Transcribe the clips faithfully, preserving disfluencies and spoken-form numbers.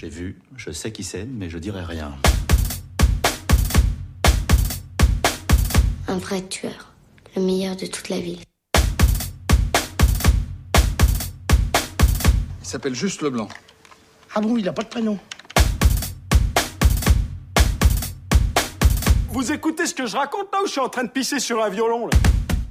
J'ai vu, je sais qui c'est, mais je dirai rien. Un vrai tueur, le meilleur de toute la ville. Il s'appelle juste Leblanc. Ah bon, il a pas de prénom. Vous écoutez ce que je raconte là ou je suis en train de pisser sur un violon là?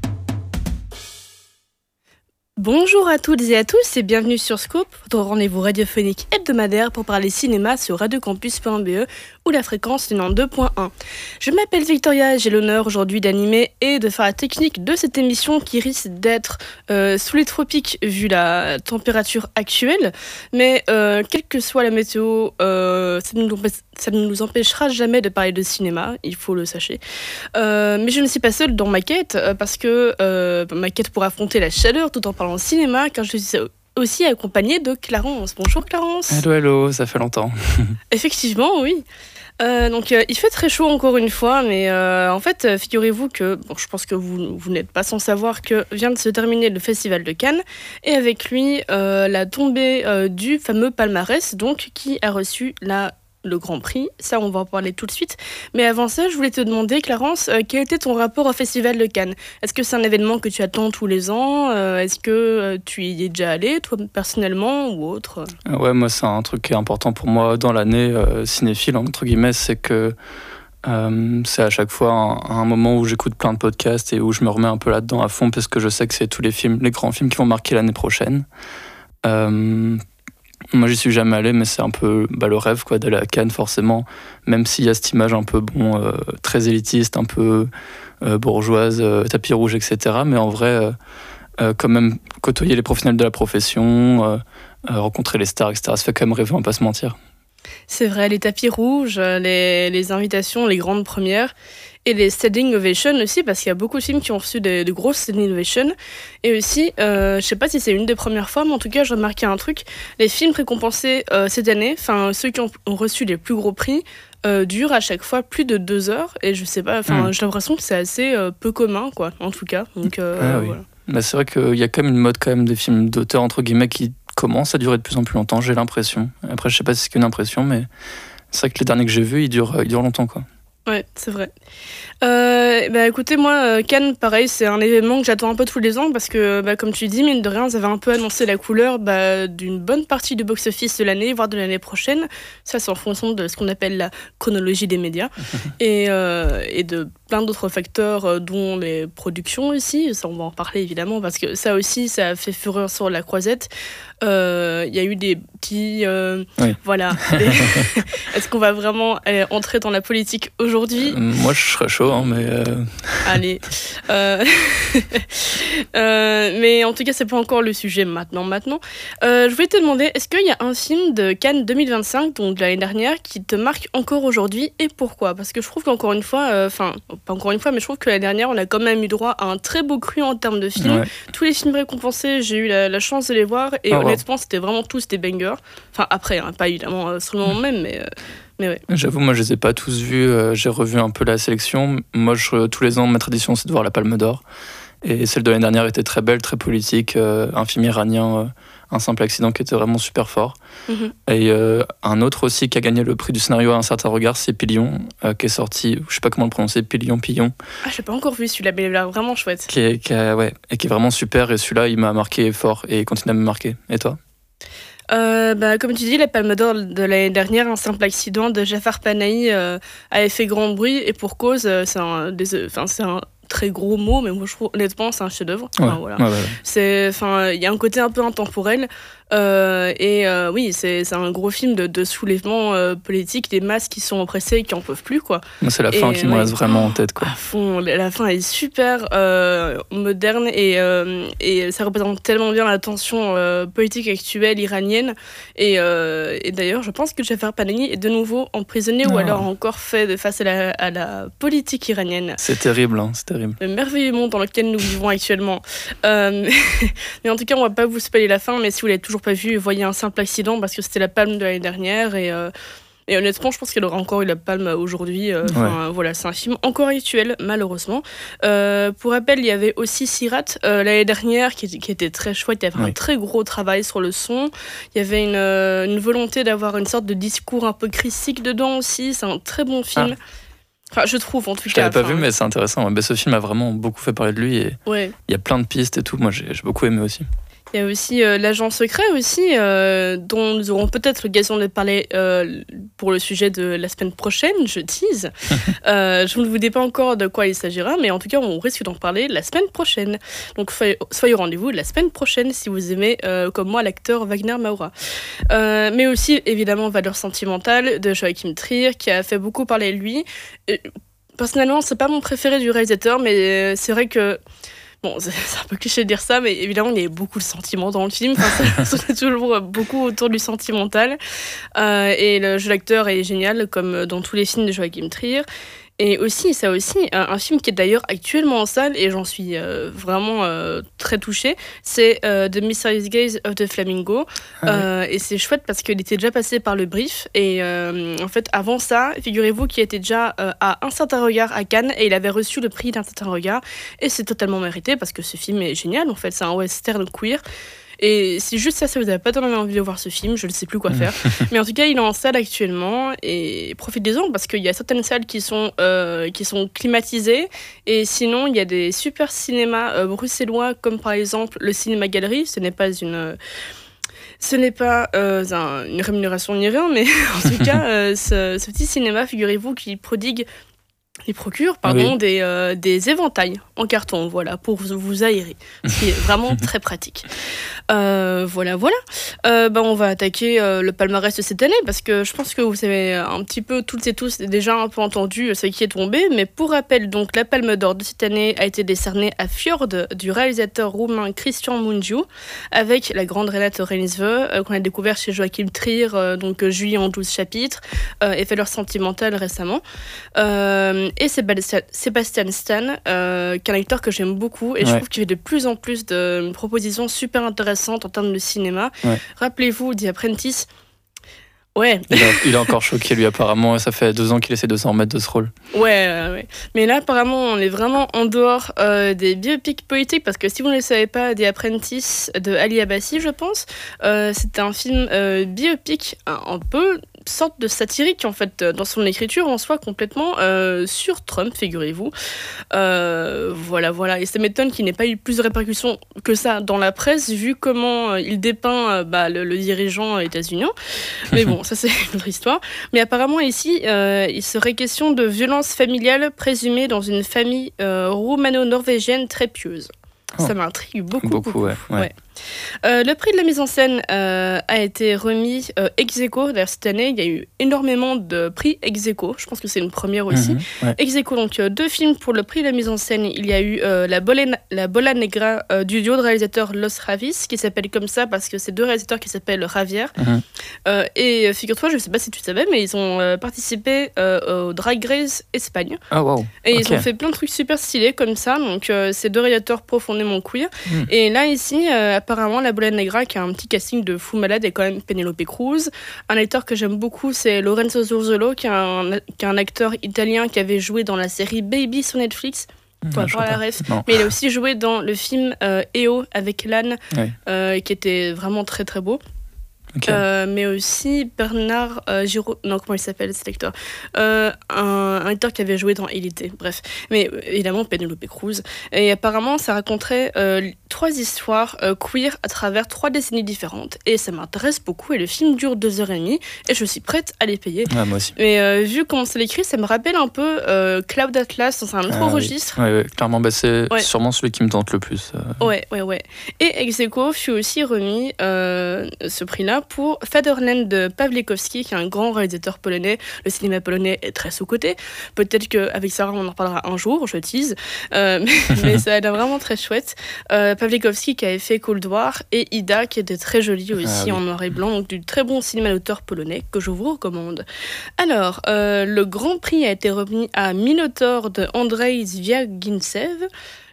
Bonjour à toutes et à tous et bienvenue sur Scoop, votre rendez-vous radiophonique hebdomadaire pour parler cinéma sur radiocampus point b e ou la fréquence du deux point un. Je m'appelle Victoria et j'ai l'honneur aujourd'hui d'animer et de faire la technique de cette émission qui risque d'être euh, sous les tropiques vu la température actuelle. Mais euh, quelle que soit la météo, euh, ça, ne nous, ça ne nous empêchera jamais de parler de cinéma, il faut le sachez. Euh, mais je ne suis pas seule dans ma quête euh, parce que euh, ma quête pour affronter la chaleur tout en parlant cinéma, car je suis aussi accompagnée de Clarence. Bonjour Clarence. Hello, hello, ça fait longtemps. Effectivement, oui. Euh, donc euh, il fait très chaud encore une fois, mais euh, en fait, euh, figurez-vous que, bon, je pense que vous, vous n'êtes pas sans savoir que vient de se terminer le Festival de Cannes, et avec lui, euh, la tombée euh, du fameux palmarès, donc, qui a reçu la le Grand Prix. Ça, on va en parler tout de suite. Mais avant ça, je voulais te demander, Clarence, euh, quel était ton rapport au Festival de Cannes ? Est-ce que c'est un événement que tu attends tous les ans ? euh, Est-ce que euh, tu y es déjà allé, toi, personnellement, ou autre ? Ouais, moi, c'est un truc qui est important pour moi dans l'année euh, cinéphile, entre guillemets, c'est que euh, c'est à chaque fois un, un moment où j'écoute plein de podcasts et où je me remets un peu là-dedans à fond, parce que je sais que c'est tous les films, les grands films qui vont marquer l'année prochaine. Euh, Moi, j'y suis jamais allé, mais c'est un peu bah, le rêve quoi, d'aller à Cannes, forcément. Même s'il y a cette image un peu bon, euh, très élitiste, un peu euh, bourgeoise, euh, tapis rouge, et cetera. Mais en vrai, euh, euh, quand même, côtoyer les professionnels de la profession, euh, euh, rencontrer les stars, et cetera, ça fait quand même rêver, on va pas se mentir. C'est vrai, les tapis rouges, les, les invitations, les grandes premières, et les standing ovations aussi, parce qu'il y a beaucoup de films qui ont reçu de, de grosses standing ovations. Et aussi, euh, je sais pas si c'est une des premières fois, mais en tout cas, j'ai remarqué un truc, les films récompensés euh, cette année, enfin ceux qui ont, ont reçu les plus gros prix, euh, durent à chaque fois plus de deux heures, et je sais pas, enfin mmh. j'ai l'impression que c'est assez euh, peu commun, quoi, en tout cas. Donc, euh, ah, oui. voilà. Bah, c'est vrai qu'il y a quand même une mode quand même des films d'auteur, entre guillemets, qui commence à durer de plus en plus longtemps, j'ai l'impression. Après, je sais pas si c'est qu'une impression, mais c'est vrai que les derniers que j'ai vus, ils durent, ils durent longtemps, quoi. Ouais, c'est vrai. Euh, bah écoutez, moi, Cannes, pareil, c'est un événement que j'attends un peu tous les ans parce que, bah, comme tu dis, mine de rien, ça va un peu annoncer la couleur bah, d'une bonne partie du box-office de l'année, voire de l'année prochaine. Ça, c'est en fonction de ce qu'on appelle la chronologie des médias et, euh, et de plein d'autres facteurs, dont les productions aussi. Ça, on va en parler évidemment parce que ça aussi, ça a fait fureur sur la croisette. Il euh, y a eu des petits... Euh, oui. Voilà. Est-ce qu'on va vraiment euh, entrer dans la politique aujourd'hui ? euh, Moi, je serais chaud, hein, mais... Euh... Allez. Euh... euh, mais en tout cas, c'est pas encore le sujet maintenant. Maintenant, euh, je voulais te demander, est-ce qu'il y a un film de Cannes deux mille vingt-cinq, donc de l'année dernière, qui te marque encore aujourd'hui et pourquoi ? Parce que je trouve qu'encore une fois, enfin, euh, pas encore une fois, mais je trouve que l'année dernière, on a quand même eu droit à un très beau cru en termes de films. Ouais. Tous les films récompensés, j'ai eu la, la chance de les voir et oh, honnêtement, wow. C'était vraiment tous des bangers. Enfin, après, hein, pas évidemment euh, sur le moment même, mais... Euh, Mais ouais. J'avoue, moi, je les ai pas tous vus. Euh, j'ai revu un peu la sélection. Moi, je, tous les ans, ma tradition, c'est de voir la Palme d'Or. Et celle de l'année dernière était très belle, très politique. Euh, un film iranien, euh, Un simple accident, qui était vraiment super fort. Mm-hmm. Et euh, un autre aussi qui a gagné le prix du scénario à un certain regard, c'est Pilion, euh, qui est sorti, je sais pas comment le prononcer, Pilion, Pillon. Ah, j'ai pas encore vu celui-là, mais il est vraiment chouette. Qui est, qui a, ouais, et qui est vraiment super. Et celui-là, il m'a marqué fort et il continue à me marquer. Et toi ? Euh, bah, comme tu dis, la Palme d'Or de l'année dernière, Un simple accident de Jafar Panahi euh, avait fait grand bruit et pour cause, euh, c'est un, des, euh, c'est un très gros mot, mais moi je trouve honnêtement c'est un chef-d'œuvre. Enfin, ouais, voilà. ouais, ouais. C'est, enfin, il y a un côté un peu intemporel. Euh, et euh, oui, c'est, c'est un gros film de, de soulèvement euh, politique, des masses qui sont oppressées et qui en peuvent plus, quoi. Moi, c'est la et, fin qui me reste vraiment en tête, quoi. À fond, la fin est super euh, moderne et, euh, et ça représente tellement bien la tension euh, politique actuelle iranienne. Et, euh, et d'ailleurs, je pense que Jafar Panahi est de nouveau emprisonné non. ou alors encore fait de face à la, à la politique iranienne. C'est terrible, hein, c'est terrible. Le merveilleux monde dans lequel nous vivons actuellement. Euh, mais en tout cas, on va pas vous spoiler la fin, mais si vous l'avez toujours pas vu, voyez Un simple accident parce que c'était la Palme de l'année dernière et, euh, Et honnêtement, je pense qu'elle aura encore eu la palme aujourd'hui. Euh, ouais. Voilà, c'est un film encore actuel, malheureusement. Euh, pour rappel, il y avait aussi Sirat euh, l'année dernière qui, qui était très chouette. Il y avait oui. un très gros travail sur le son. Il y avait une, euh, une volonté d'avoir une sorte de discours un peu critique dedans aussi. C'est un très bon film. Ah. Enfin, je trouve en tout je cas. Je l'avais pas vu, mais c'est intéressant. Mais ce film a vraiment beaucoup fait parler de lui et ouais. il y a plein de pistes et tout. Moi, j'ai, j'ai beaucoup aimé aussi. Il y a aussi euh, l'agent secret aussi, euh, dont nous aurons peut-être l'occasion de parler euh, pour le sujet de la semaine prochaine, je tease. euh, je ne vous dis pas encore de quoi il s'agira, mais en tout cas, on risque d'en parler la semaine prochaine. Donc, soyez au rendez-vous la semaine prochaine si vous aimez, euh, comme moi, l'acteur Wagner Maura. Euh, mais aussi, évidemment, Valeurs sentimentales de Joachim Trier, qui a fait beaucoup parler de lui. Et, personnellement, c'est pas mon préféré du réalisateur, mais c'est vrai que bon, c'est un peu cliché de dire ça, mais évidemment, il y a beaucoup de sentiments dans le film. Enfin, ça tourne toujours beaucoup autour du sentimental. Euh, et le jeu d'acteur est génial, comme dans tous les films de Joachim Trier. Et aussi, ça aussi, un, un film qui est d'ailleurs actuellement en salle, et j'en suis euh, vraiment euh, très touchée, c'est euh, The Mysterious Gaze of the Flamingo. Ah ouais. euh, et c'est chouette parce qu'il était déjà passé par le brief. Et euh, en fait, avant ça, figurez-vous qu'il était déjà euh, à Un certain regard à Cannes, et il avait reçu le prix d'Un certain regard. Et c'est totalement mérité parce que ce film est génial. En fait, c'est un western queer. Et si juste ça, ça vous n'avez pas donné envie de voir ce film, je ne sais plus quoi faire. Mais en tout cas, il est en salle actuellement et profitez-en parce qu'il y a certaines salles qui sont, euh, qui sont climatisées. Et sinon, il y a des super cinémas euh, bruxellois comme par exemple le Cinéma Galerie. Ce n'est pas une... Euh, Ce n'est pas euh, un, une rémunération ni rien, mais en tout cas, euh, ce, ce petit cinéma, figurez-vous, qui prodigue... Il procure pardon, oui. des, euh, des éventails en carton, voilà, pour vous, vous aérer, ce qui est vraiment très pratique. Euh, voilà, voilà. Euh, bah, on va attaquer euh, le palmarès de cette année, parce que je pense que vous avez un petit peu, toutes et tous, déjà un peu entendu ce qui est tombé, mais pour rappel, donc, la Palme d'Or de cette année a été décernée à Fjord, du réalisateur roumain Cristian Mungiu, avec la grande Renate Reinsve, euh, qu'on a découvert chez Joachim Trier, euh, donc Julie en douze chapitres, euh, et Valeurs sentimentales récemment. Euh, Et Sébastien Stan, euh, qui est un acteur que j'aime beaucoup, et ouais. je trouve qu'il fait de plus en plus de propositions super intéressantes en termes de cinéma. Ouais. Rappelez-vous The Apprentice. Ouais. Il, a, il est encore choqué, lui, apparemment. Ça fait deux ans qu'il essaie de s'en remettre de ce rôle. Ouais, ouais. Mais là, apparemment, on est vraiment en dehors euh, des biopics politiques, parce que si vous ne le savez pas, The Apprentice de Ali Abbasi, je pense, euh, c'était un film euh, biopic un, un peu sorte de satirique en fait dans son écriture en soi complètement euh, sur Trump, figurez-vous. Euh, voilà, voilà. Et ça m'étonne qu'il n'ait pas eu plus de répercussions que ça dans la presse vu comment euh, il dépeint euh, bah, le, le dirigeant états-unien. Mais bon, ça c'est une autre histoire. Mais apparemment ici, euh, il serait question de violence familiale présumée dans une famille euh, roumano-norvégienne très pieuse. Oh. Ça m'intrigue beaucoup, beaucoup. beaucoup. Ouais, ouais. Ouais. Euh, le prix de la mise en scène euh, a été remis euh, ex aequo. D'ailleurs, cette année, il y a eu énormément de prix ex aequo. Je pense que c'est une première aussi. Mmh, ouais. Ex aequo, donc euh, deux films pour le prix de la mise en scène. Il y a eu euh, La, Bola, la Bola Negra euh, du duo de réalisateurs Los Ravis, qui s'appelle comme ça parce que c'est deux réalisateurs qui s'appellent Javier. Mmh. Euh, et figure-toi, je ne sais pas si tu savais, mais ils ont euh, participé euh, au Drag Race Espagne. Ah, wow. Et okay. ils ont fait plein de trucs super stylés comme ça. Donc, euh, c'est deux réalisateurs profondément queer. Mmh. Et là, ici, euh, apparemment, La Bola Negra, qui a un petit casting de fou malade, et quand même Penelope Cruz. Un acteur que j'aime beaucoup, c'est Lorenzo Zurzolo, qui est un, qui est un acteur italien qui avait joué dans la série Baby sur Netflix. Faut avoir la ref. Mais il a aussi joué dans le film euh, E O avec Lan, ouais. euh, qui était vraiment très très beau. Okay. Euh, mais aussi Bernard euh, Giraud, non comment il s'appelle cet acteur, euh, un, un acteur qui avait joué dans Élité, bref, mais évidemment Penelope Cruz. Et apparemment ça raconterait euh, trois histoires euh, queer à travers trois décennies différentes, et ça m'intéresse beaucoup, et le film dure deux heures et demie et je suis prête à les payer. Ouais, moi aussi. Mais euh, vu comment c'est écrit, ça me rappelle un peu euh, Cloud Atlas dans un autre ah, registre. Oui. Ouais, ouais, clairement, bah, c'est ouais. sûrement celui qui me tente le plus. Euh... Ouais, ouais, ouais. Et ex aequo fut aussi remis euh, ce prix-là pour Fatherland de Pawlikowski, qui est un grand réalisateur polonais. Le cinéma polonais est très sous-coté. Peut-être qu'avec Sarah, on en reparlera un jour, je tease. Euh, mais, mais ça a l'air vraiment très chouette. Euh, Pawlikowski qui avait fait Cold War, et Ida qui était très jolie aussi ah, oui. en noir et blanc. Donc du très bon cinéma d'auteur polonais que je vous recommande. Alors, euh, le grand prix a été remis à Minotaur de Andrzej Zwiagintsev.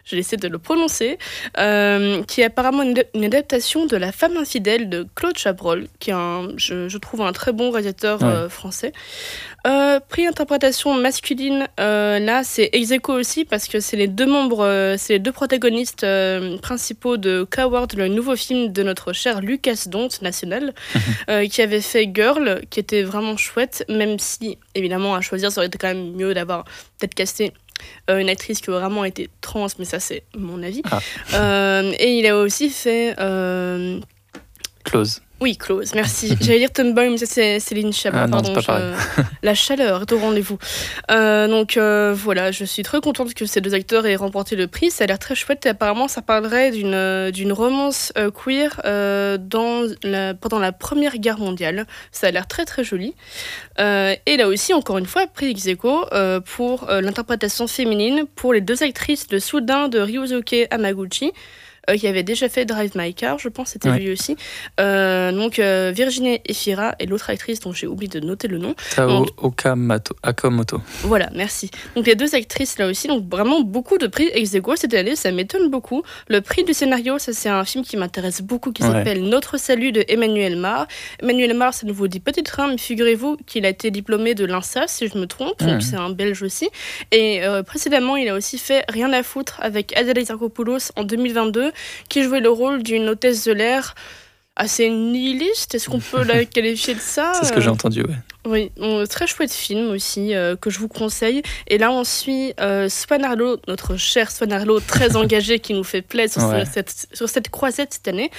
j'ai essayé de le prononcer, euh, qui est apparemment une, une adaptation de La femme infidèle de Claude Chabrol, qui est, un, je, je trouve, un très bon réalisateur ouais. euh, français. Euh, prix interprétation masculine, euh, là c'est ex aequo aussi parce que c'est les deux membres, euh, c'est les deux protagonistes euh, principaux de Coward, le nouveau film de notre cher Lucas Dont national, euh, qui avait fait Girl, qui était vraiment chouette, même si évidemment à choisir ça aurait été quand même mieux d'avoir peut-être casté Euh, une actrice qui a vraiment été trans, mais ça c'est mon avis. Ah. Euh, et il a aussi fait euh... Close. Oui, Close, merci. J'allais dire Tomboy, mais ça c'est Céline Sciamma, ah, non, pardon. C'est pas pareil. Je... La chaleur est au rendez-vous. Euh, donc euh, voilà, je suis très contente que ces deux acteurs aient remporté le prix. Ça a l'air très chouette et apparemment ça parlerait d'une, euh, d'une romance euh, queer euh, dans la, pendant la Première Guerre mondiale. Ça a l'air très très joli. Euh, et là aussi, encore une fois, prix ex aequo euh, pour euh, l'interprétation féminine pour les deux actrices de Soudain de Ryusuke Hamaguchi. Euh, qui avait déjà fait Drive My Car, je pense, c'était ouais. lui aussi. Euh, donc euh, Virginie Efira et l'autre actrice dont j'ai oublié de noter le nom. Tao donc, Okamoto. Akamoto. Voilà, merci. Donc les deux actrices là aussi, donc vraiment beaucoup de prix ex aequo cette année, ça m'étonne beaucoup. Le prix du scénario, ça c'est un film qui m'intéresse beaucoup, qui ouais. s'appelle Notre Salut de Emmanuel Mar. Emmanuel Mar, ça ne vous dit peut-être rien, mais figurez-vous qu'il a été diplômé de l'INSA, si je me trompe, mmh. donc c'est un Belge aussi. Et euh, précédemment, il a aussi fait Rien à foutre avec Adèle Exarchopoulos en deux mille vingt-deux, qui jouait le rôle d'une hôtesse de l'air assez nihiliste. Est-ce qu'on peut la qualifier de ça ? C'est ce que j'ai entendu, ouais. Oui, bon, très chouette film aussi, euh, que je vous conseille. Et là, on suit euh, Swan Arlo, notre cher Swan Arlo, très engagé, qui nous fait plaisir sur, ouais. ce, cette, sur cette croisette cette année.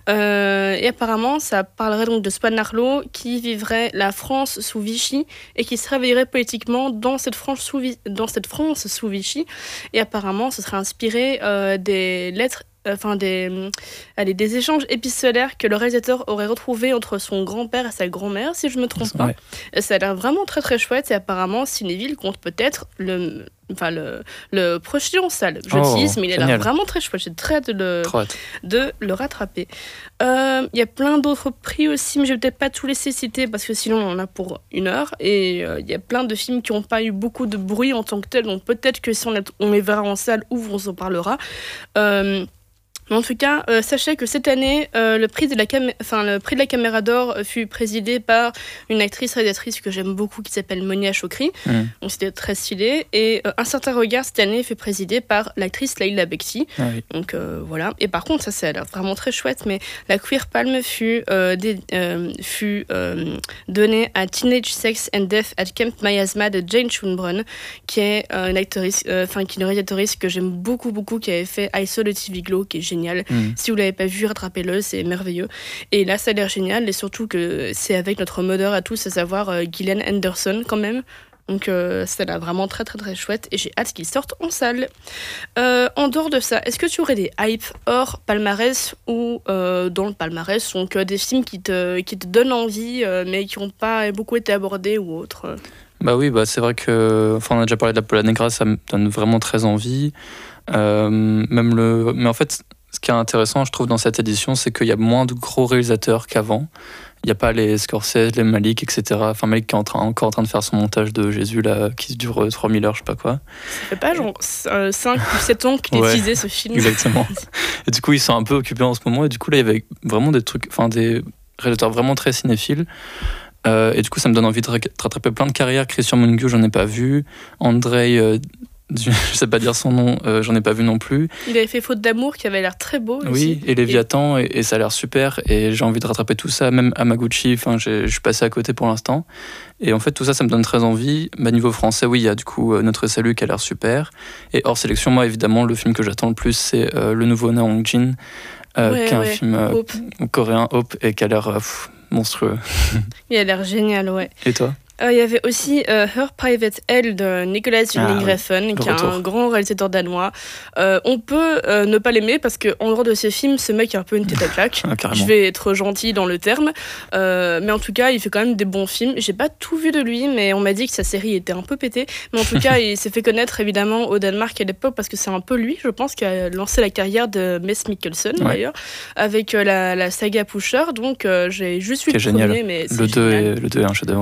Euh, et apparemment, ça parlerait donc de Swan Arlo qui vivrait la France sous Vichy et qui se réveillerait politiquement dans cette France sous, dans cette France sous Vichy. Et apparemment, ce serait inspiré euh, des lettres Enfin, des, allez, des échanges épistolaires que le réalisateur aurait retrouvés entre son grand-père et sa grand-mère, si je ne me trompe pas. Ouais. Ça a l'air vraiment très très chouette et apparemment Cinéville compte peut-être le, enfin, le, le projeter en salle. Je oh, tease, mais il a l'air vraiment très chouette. J'ai très hâte de le, de le rattraper. Il euh, y a plein d'autres prix aussi, mais je vais peut-être pas tous laisser citer parce que sinon on en a pour une heure. Et il euh, y a plein de films qui n'ont pas eu beaucoup de bruit en tant que tel, donc peut-être que si on, a, on les verra en salle ou on s'en parlera. Euh, Mais en tout cas, euh, sachez que cette année, euh, le, prix de la cam- enfin, le prix de la Caméra d'Or fut présidé par une actrice réalisatrice que j'aime beaucoup qui s'appelle Monia Chokri. Mmh. Donc c'était très stylé. Et euh, Un certain regard cette année fut présidé par l'actrice Leila Bekti. Ah oui. Donc euh, voilà. Et par contre, ça, ça a l'air vraiment très chouette. Mais la Queer Palm fut, euh, dé- euh, fut euh, donnée à Teenage Sex and Death at Camp Miasma de Jane Schoenbrunn, qui est euh, une actrice, enfin euh, qui est une réalisatrice que j'aime beaucoup beaucoup, qui avait fait I Saw the T V Glow, qui est génial. Mmh. Si vous l'avez pas vu, rattrapez-le, c'est merveilleux. Et là, ça a l'air génial, et surtout que c'est avec notre modeur à tous, à savoir euh, Gillian Anderson quand même. Donc euh, ça a l'air vraiment très très très chouette et j'ai hâte qu'il sorte en salle. Euh, en dehors de ça, est-ce que tu aurais des hypes hors palmarès ou euh, dans le palmarès, donc euh, des films qui te, qui te donnent envie euh, mais qui n'ont pas beaucoup été abordés ou autres ? Bah oui, bah c'est vrai que, enfin on a déjà parlé de La Pola Negra, ça me donne vraiment très envie. Euh, même le, mais en fait, ce qui est intéressant, je trouve, dans cette édition, c'est qu'il y a moins de gros réalisateurs qu'avant. Il n'y a pas les Scorsese, les Malik, et cetera. Enfin, Malik qui est en train, encore en train de faire son montage de Jésus, là, qui dure trois mille heures, je sais pas quoi. Ça fait pas genre euh, cinq ou sept ans qu'il est ouais, teasé, ce film. Exactement. Et du coup, ils sont un peu occupés en ce moment. Et du coup, là, il y avait vraiment des trucs, enfin, des réalisateurs vraiment très cinéphiles. Euh, et du coup, ça me donne envie de rattraper plein de carrières. Christian Mungiu, j'en ai pas vu. Andrei... Euh, je sais pas dire son nom, euh, j'en ai pas vu non plus. Il avait fait Faute d'amour qui avait l'air très beau. Oui, aussi. et Léviathan, et... Et, et ça a l'air super. Et j'ai envie de rattraper tout ça, même Hamaguchi. Enfin, je suis passé à côté pour l'instant. Et en fait, tout ça, ça me donne très envie. Bah, niveau français, oui, il y a du coup euh, Notre Salut qui a l'air super. Et hors sélection, moi, évidemment, le film que j'attends le plus, c'est euh, le nouveau Na Hong Jin, euh, ouais, qui est ouais. un film euh, coréen, Hope, et qui a l'air euh, pff, monstrueux. Il a l'air génial, ouais. Et toi ? Il euh, y avait aussi euh, Her Private Hell de Nicolas Winding ah, Refn, oui, qui est un grand réalisateur danois. Euh, on peut euh, ne pas l'aimer parce qu'en dehors de ses films, ce mec est un peu une tête à claque. ah, Je vais être gentil dans le terme. Euh, mais en tout cas, il fait quand même des bons films. J'ai pas tout vu de lui, mais on m'a dit que sa série était un peu pétée. Mais en tout cas, il s'est fait connaître évidemment au Danemark à l'époque parce que c'est un peu lui, je pense, qui a lancé la carrière de Mads Mikkelsen, ouais. d'ailleurs, avec euh, la, la saga Pusher. Donc euh, j'ai juste vu qui le premier, génial. mais c'est le deux génial. est, le deux est un chef-d'œuvre. Ouais.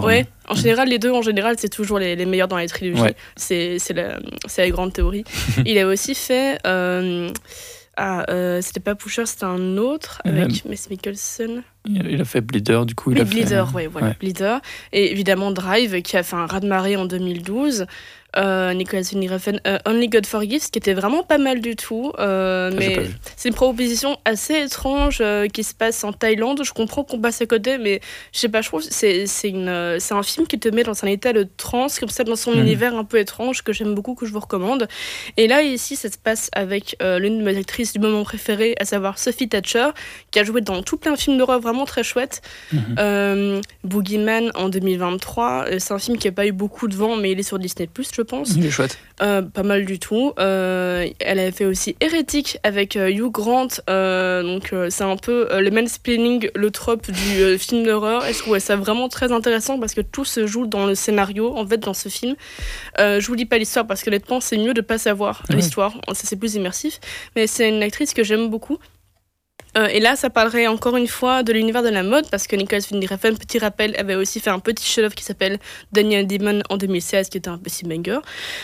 En général, les deux, en général, c'est toujours les, les meilleurs dans les trilogies. Ouais. C'est, c'est, la, c'est la grande théorie. Il a aussi fait... Euh, ah, euh, c'était pas Pusher, c'était un autre, avec Euh, Mads Mikkelsen. Il a fait Bleeder, du coup. Il Oui, a Bleeder, fait... ouais, voilà, ouais. Bleeder. Et évidemment Drive, qui a fait un raz-de-marée en deux mille douze. Euh, Nicolas Winding Refn, euh, Only God Forgives, qui était vraiment pas mal du tout. Euh, Ça, j'ai mais pas vu. c'est une proposition assez étrange euh, qui se passe en Thaïlande. Je comprends qu'on passe à côté, mais je sais pas, je trouve que c'est, c'est, une, euh, c'est un film qui te met dans un état de transe, comme ça, dans son Mhm. univers un peu étrange, que j'aime beaucoup, que je vous recommande. Et là, ici, ça se passe avec euh, l'une de mes actrices du moment préféré, à savoir Sophie Thatcher, qui a joué dans tout plein de films d'horreur vraiment très chouettes. Mhm. Euh, Boogeyman en deux mille vingt-trois, euh, c'est un film qui n'a pas eu beaucoup de vent, mais il est sur Disney plus, je pense. Il est chouette. Euh, pas mal du tout. Euh, elle avait fait aussi Hérétique avec euh, Hugh Grant. Euh, donc euh, c'est un peu euh, le mansplaining, le trope du euh, film d'horreur. Et je trouvais ça vraiment très intéressant parce que tout se joue dans le scénario, en fait, dans ce film. Euh, je vous dis pas l'histoire parce qu'honnêtement, c'est mieux de pas savoir Ouais. l'histoire. Ça, c'est plus immersif. Mais c'est une actrice que j'aime beaucoup. Euh, et là, ça parlerait encore une fois de l'univers de la mode, parce que Nicolas Winding Refn, petit rappel, avait aussi fait un petit chef-d'œuvre qui s'appelle Daniel Demon en deux mille seize, qui était un petit banger.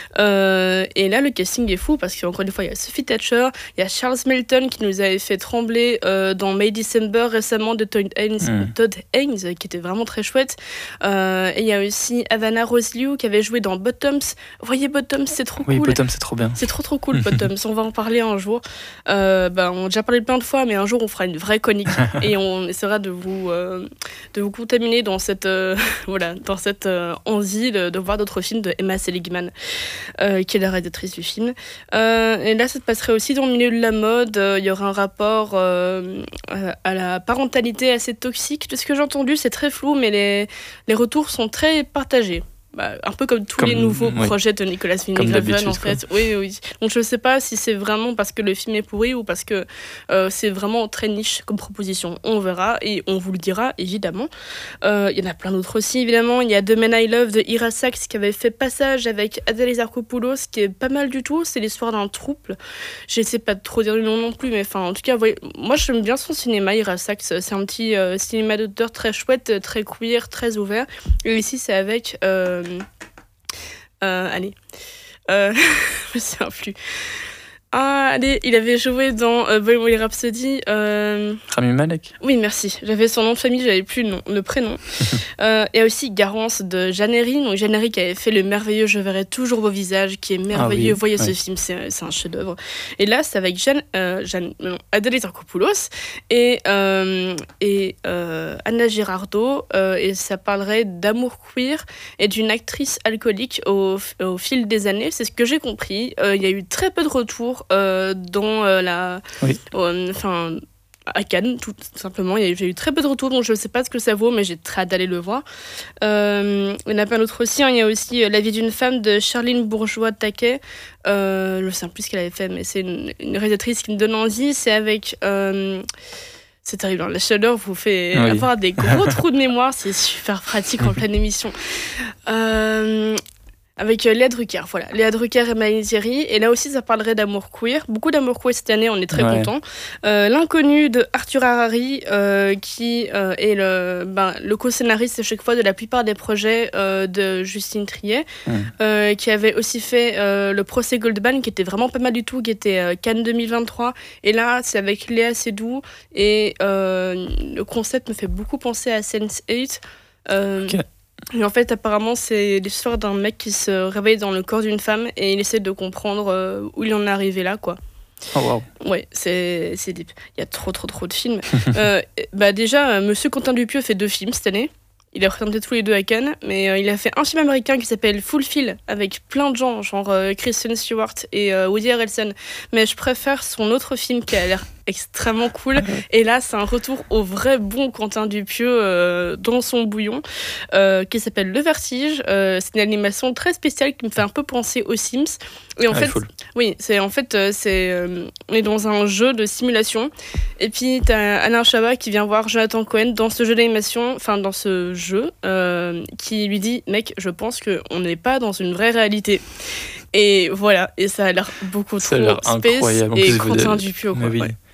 Euh, et là, le casting est fou, parce qu'encore une fois, il y a Sophie Thatcher, il y a Charles Melton qui nous avait fait trembler euh, dans May December récemment de Todd Haynes, Mm. Todd Haynes, qui était vraiment très chouette. Euh, et il y a aussi Havana Roselieu qui avait joué dans Bottoms. Vous voyez, Bottoms, c'est trop Oui, cool. Bottom, c'est trop bien. C'est trop trop cool, Bottoms. On va en parler un jour. Euh, bah, on a déjà parlé plein de fois, mais un jour on fera une vraie chronique et on essaiera de vous euh, de vous contaminer dans cette euh, voilà dans cette euh, envie de, de voir d'autres films de Emma Seligman, euh, qui est la réalisatrice du film. Euh, et là, ça se passerait aussi dans le milieu de la mode. Il euh, y aura un rapport euh, à la parentalité assez toxique. De ce que j'ai entendu, c'est très flou, mais les les retours sont très partagés. Bah, un peu comme tous Comme- les nouveaux oui. projets de Nicolas Winding Comme Refn, d'habitude, en fait. Oui, oui. Donc je sais pas si c'est vraiment parce que le film est pourri ou parce que euh, c'est vraiment très niche comme proposition. On verra et on vous le dira évidemment. Euh, Il y en a plein d'autres aussi évidemment. Il y a The Man I Love de Ira Sachs qui avait fait Passage avec Adèle Exarchopoulos, qui est pas mal du tout. C'est l'histoire d'un trouble. Je sais pas trop dire le nom non plus, mais enfin en tout cas, voyez, moi j'aime bien son cinéma. Ira Sachs, c'est un petit euh, cinéma d'auteur très chouette, très queer, très ouvert. Et ici c'est avec euh, Euh, allez. Euh, je me souviens plus. Ah, allez, il avait joué dans euh, Bohemian Rhapsody. Euh... Rami Malek. Oui, merci. J'avais son nom de famille, j'avais plus le, nom, le prénom. euh, et aussi Garance de Jeanne Herry. Donc Jeanne Herry qui avait fait le merveilleux Je verrai toujours vos visages, qui est merveilleux. Ah oui, Voyez ouais. ce film, c'est, c'est un chef-d'œuvre. Et là, c'est avec Jeanne, euh, Jeanne, non, Adèle Exarchopoulos et, euh, et euh, Anna Girardot. Euh, et ça parlerait d'amour queer et d'une actrice alcoolique au, au fil des années. C'est ce que j'ai compris. Euh, Il y a eu très peu de retours euh, dans euh, la... Oui. Enfin... à Cannes, tout simplement. Il y a- J'ai eu très peu de retours, donc je ne sais pas ce que ça vaut, mais j'ai très hâte d'aller le voir. Euh, il y en a plein d'autres aussi. hein. Il y a aussi euh, La vie d'une femme de Charline Bourgeois-Taquet. Euh, je ne sais plus ce qu'elle avait fait, mais c'est une, une réalisatrice qui me donne envie. C'est avec... euh, c'est terrible, hein. La chaleur vous fait Oui. avoir des gros trous de mémoire. C'est super pratique en pleine émission. Euh, Avec euh, Léa Drucker, voilà. Léa Drucker et Maëlys Thierry. Et là aussi, ça parlerait d'amour queer. Beaucoup d'amour queer cette année, on est très Ouais. contents. Euh, L'inconnu de Arthur Harari, euh, qui euh, est le, ben, le co-scénariste à chaque fois de la plupart des projets euh, de Justine Triet, Mm. euh, qui avait aussi fait euh, le procès Goldman, qui était vraiment pas mal du tout, qui était euh, Cannes deux mille vingt-trois. Et là, c'est avec Léa Seydoux. Et euh, le concept me fait beaucoup penser à sense eight. Euh, Ok. Et en fait, apparemment, c'est l'histoire d'un mec qui se réveille dans le corps d'une femme et il essaie de comprendre euh, où il en est arrivé là, quoi. Oh waouh. Ouais, c'est, c'est deep. Il y a trop, trop, trop de films. euh, bah déjà, euh, Monsieur Quentin Dupieux fait deux films cette année. Il a présenté tous les deux à Cannes, mais euh, il a fait un film américain qui s'appelle Fulfill, avec plein de gens, genre euh, Kristen Stewart et euh, Woody Harrelson. Mais je préfère son autre film qui a l'air extrêmement cool. Et là, c'est un retour au vrai bon Quentin Dupieux euh, dans son bouillon, euh, qui s'appelle Le Vertige. Euh, c'est une animation très spéciale qui me fait un peu penser aux Sims. Et en Ah, fait, full. oui, c'est en fait, euh, c'est, euh, on est dans un jeu de simulation. Et puis, t'as Alain Chabat qui vient voir Jonathan Cohen dans ce jeu d'animation, enfin, dans ce jeu, euh, qui lui dit, mec, je pense qu'on n'est pas dans une vraie réalité. Et voilà, et ça a l'air beaucoup Ça a trop l'air space incroyable. En et plus, vous Quentin avez- Dupieux, quoi. Mais oui. Ouais.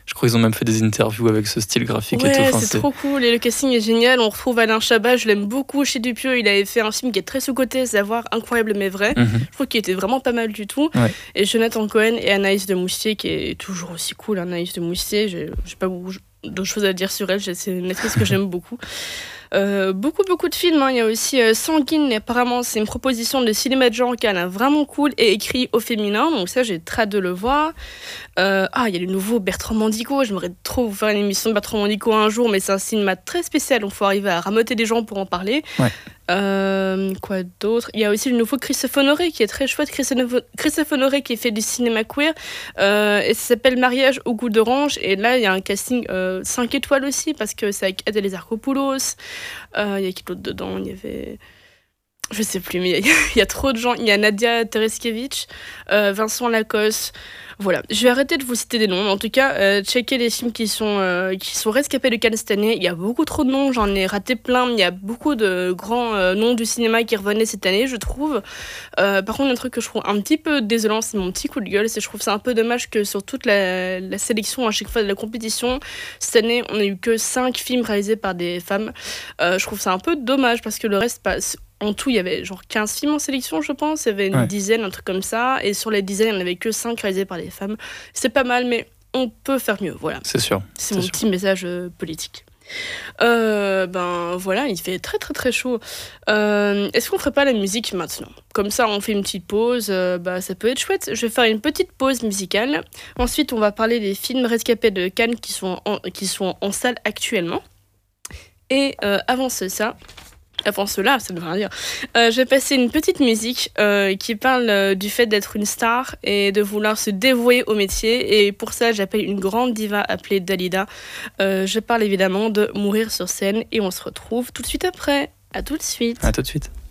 Je crois qu'ils ont même fait des interviews avec ce style graphique ouais, et tout. Enfin, c'est, c'est trop cool et le casting est génial. On retrouve Alain Chabat, je l'aime beaucoup chez Dupieux. Il avait fait un film qui est très sous-coté, Savoir incroyable mais vrai. Mm-hmm. Je trouve qu'il était vraiment pas mal du tout. Ouais. Et Jonathan Cohen et Anaïs de Moustier qui est toujours aussi cool. Anaïs de Moustier, j'ai, j'ai pas beaucoup d'autres choses à dire sur elle. C'est une actrice que j'aime beaucoup. Euh, beaucoup beaucoup de films, hein. Il y a aussi euh, Sanguine, et apparemment c'est une proposition de cinéma de genre qui est vraiment cool et écrit au féminin, donc ça j'ai très hâte de le voir. Euh, ah, il y a le nouveau Bertrand Mandico, j'aimerais trop vous faire une émission de Bertrand Mandico un jour, mais c'est un cinéma très spécial, donc il faut arriver à rameuter des gens pour en parler. Ouais. Euh, quoi d'autre? Il y a aussi le nouveau Christophe Honoré qui est très chouette. Christophe Honoré qui fait du cinéma queer euh, et ça s'appelle Mariage au goût d'orange, et là il y a un casting euh, cinq étoiles aussi parce que c'est avec Adèle Exarchopoulos. Euh, il y a qui d'autre dedans? Il y avait... Je sais plus, mais il y, y a trop de gens. Il y a Nadia Tereskevich, euh, Vincent Lacoste. Voilà, je vais arrêter de vous citer des noms. En tout cas, euh, checkez les films qui sont, euh, qui sont rescapés de Cannes cette année. Il y a beaucoup trop de noms, j'en ai raté plein. Mais il y a beaucoup de grands euh, noms du cinéma qui revenaient cette année, je trouve. Euh, par contre, un truc que je trouve un petit peu désolant, c'est mon petit coup de gueule. C'est je trouve ça un peu dommage que sur toute la, la sélection, à chaque fois de la compétition, cette année, on n'a eu que cinq films réalisés par des femmes. Euh, je trouve ça un peu dommage parce que le reste passe. En tout, il y avait genre quinze films en sélection, je pense. Il y avait une ouais. dizaine, un truc comme ça. Et sur les dizaines, il n'y en avait que cinq réalisés par des femmes. C'est pas mal, mais on peut faire mieux. Voilà. C'est sûr. C'est, c'est mon sûr. petit message euh, politique. Euh, ben voilà, il fait très très très chaud. Euh, est-ce qu'on ferait pas la musique maintenant? Comme ça, on fait une petite pause. Euh, bah, ça peut être chouette. Je vais faire une petite pause musicale. Ensuite, on va parler des films rescapés de Cannes qui sont en, qui sont en salle actuellement. Et euh, avant ça... Avant cela, ça ne veut rien dire. Euh, je vais passer une petite musique euh, qui parle euh, du fait d'être une star et de vouloir se dévouer au métier. Et pour ça, j'appelle une grande diva appelée Dalida. Euh, je parle évidemment de Mourir sur scène et on se retrouve tout de suite après. À tout de suite. À tout de suite.